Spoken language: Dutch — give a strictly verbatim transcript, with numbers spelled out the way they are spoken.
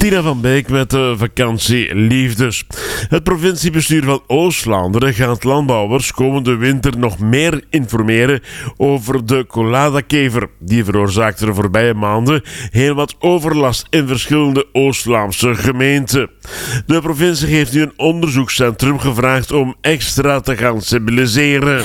Tina van Beek met de vakantie Liefdes. Het provinciebestuur van Oost-Vlaanderen gaat landbouwers komende winter nog meer informeren over de Collada-kever. Die veroorzaakte de voorbije maanden heel wat overlast in verschillende Oost-Vlaamse gemeenten. De provincie heeft nu een onderzoekscentrum gevraagd om extra te gaan sensibiliseren.